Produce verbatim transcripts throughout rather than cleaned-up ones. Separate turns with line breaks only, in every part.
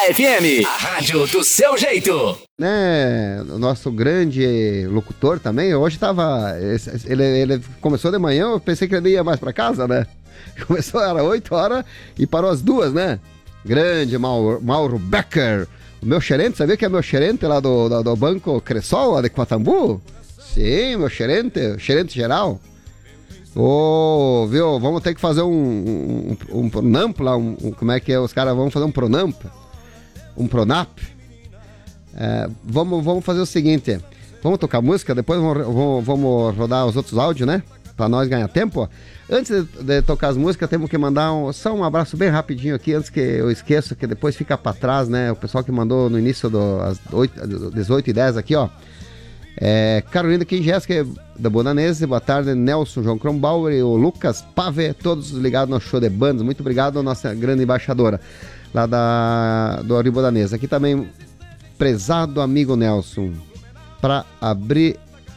F M, a rádio do seu jeito.
Né, o nosso grande locutor também, hoje tava, ele, ele começou de manhã, eu pensei que ele ia mais pra casa, né? Começou, era oito horas e parou às duas, né? Grande Mauro, Mauro Becker, o meu gerente, sabia que é meu gerente lá do, do, do Banco Cressol, lá de Quatambu? Sim, meu gerente, gerente geral. Ô, oh, viu, vamos ter que fazer um, um, um, um Pronamp lá, um, um, como é que é, os caras vão fazer um Pronamp, um Pronap. É, vamos, vamos fazer o seguinte, vamos tocar música, depois vamos, vamos, vamos rodar os outros áudios, né? Pra nós ganhar tempo. Antes de, de tocar as músicas, temos que mandar um, só um abraço bem rapidinho aqui, antes que eu esqueça, que depois fica pra trás, né? O pessoal que mandou no início das dezoito e dez aqui, ó. É, Carolina Kingeski, da Bonanese, boa tarde. Nelson, João Kronbauer e o Lucas Pave, todos ligados no show de bandas. Muito obrigado, nossa grande embaixadora lá da, do Aribodanese. Aqui também, prezado amigo Nelson, para abrir.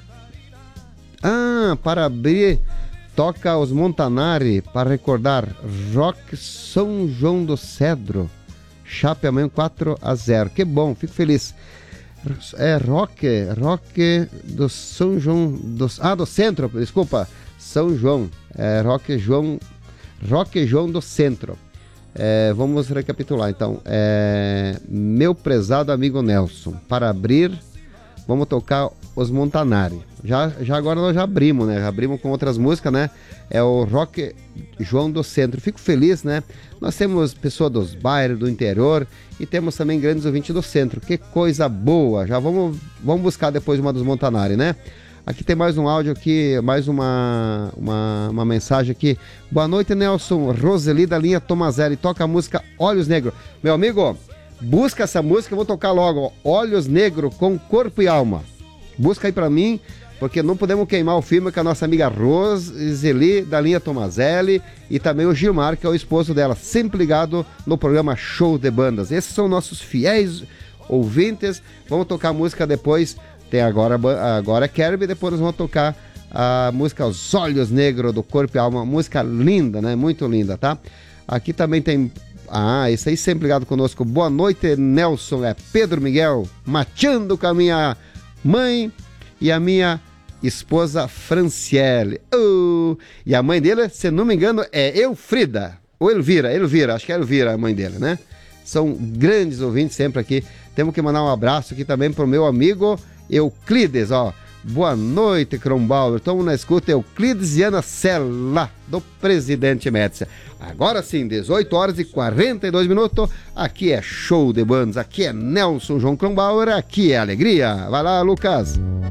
Ah, para abrir, toca os Montanari para recordar Rock São João do Cedro. Chape amanhã quatro a zero. Que bom, fico feliz. É rock, rock do São João, do, ah, do Centro, desculpa, São João, é rock João, rock João do Centro. É, vamos recapitular então. É, meu prezado amigo Nelson, para abrir, vamos tocar os Montanari. Já, já agora nós já abrimos, né? Já abrimos com outras músicas, né? É o rock João do Centro. Fico feliz, né? Nós temos pessoas dos bairros, do interior e temos também grandes ouvintes do centro. Que coisa boa! Já vamos, vamos buscar depois uma dos Montanari, né? Aqui tem mais um áudio aqui, mais uma, uma, uma mensagem aqui. Boa noite, Nelson. Roseli da linha Tomazelli. Toca a música Olhos Negros. Meu amigo, busca essa música, eu vou tocar logo. Olhos Negros com Corpo e Alma. Busca aí pra mim, porque não podemos queimar o filme com a nossa amiga Roseli da linha Tomazelli e também o Gilmar, que é o esposo dela, sempre ligado no programa Show de Bandas. Esses são nossos fiéis ouvintes. Vamos tocar a música depois, tem agora, agora é Kirby, depois nós vamos tocar a música Os Olhos Negros do Corpo e Alma, música linda, né? Muito linda, tá? Aqui também tem... Ah, esse aí sempre ligado conosco. Boa noite, Nelson, é Pedro Miguel, mateando com a minha mãe e a minha esposa Franciele. Oh, e a mãe dele, se não me engano, é Elfrida. Ou Elvira, Elvira, acho que é Elvira a mãe dele, né? São grandes ouvintes sempre aqui. Temos que mandar um abraço aqui também pro meu amigo Euclides, ó. Boa noite, Kronbauer. Estamos na escuta, Euclides e Ana Sela, do Presidente Médici. Agora sim, dezoito horas e quarenta e dois minutos. Aqui é Show de Bandas, aqui é Nelson João Kronbauer, aqui é alegria. Vai lá, Lucas.